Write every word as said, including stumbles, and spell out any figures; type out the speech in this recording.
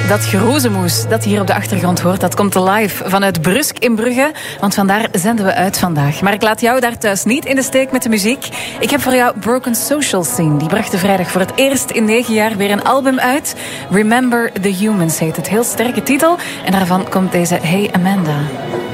Dat geroezemoes dat je hier op de achtergrond hoort, dat komt live vanuit Brusk in Brugge. Want vandaar zenden we uit vandaag. Maar ik laat jou daar thuis niet in de steek met de muziek. Ik heb voor jou Broken Social Scene. Die bracht de vrijdag voor het eerst in negen jaar weer een album uit. Remember the Humans heet het. Heel sterke titel. En daarvan komt deze Hey Amanda.